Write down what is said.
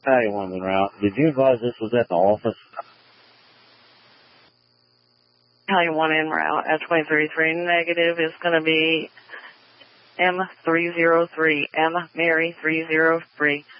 Battalion 1 en route. Did you advise this was at the office? Battalion 1 en route at 2033. Negative is going to be M303. M Mary 303.